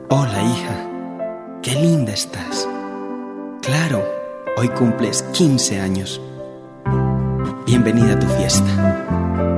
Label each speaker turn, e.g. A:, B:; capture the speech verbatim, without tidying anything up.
A: Hola, hija. Qué linda estás. Claro, hoy cumples quince años. Bienvenida a tu fiesta.